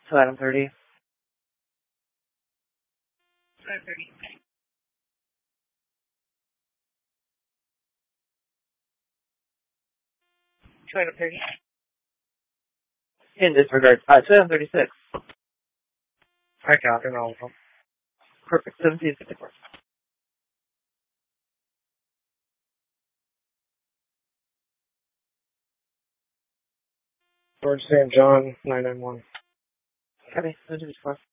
So item 30. Item 30. To item 30. In disregard. So item 36. I copy all of them. Perfect. 1754. George St. John, 991. Copy. 1754.